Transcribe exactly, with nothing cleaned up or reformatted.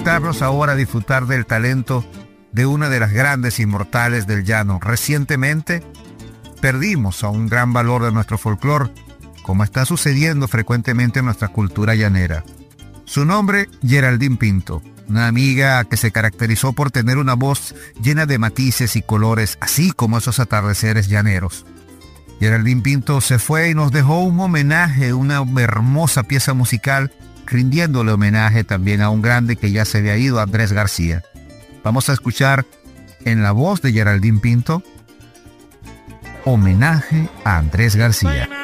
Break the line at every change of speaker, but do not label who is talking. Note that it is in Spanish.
invitarlos ahora a disfrutar del talento de una de las grandes inmortales del llano. Recientemente perdimos a un gran valor de nuestro folclore, como está sucediendo frecuentemente en nuestra cultura llanera. Su nombre, Geraldine Pinto, una amiga que se caracterizó por tener una voz llena de matices y colores, así como esos atardeceres llaneros. Geraldine Pinto se fue y nos dejó un homenaje, una hermosa pieza musical, rindiéndole homenaje también a un grande que ya se había ido, Andrés García. Vamos a escuchar en la voz de Geraldine Pinto, homenaje a Andrés García.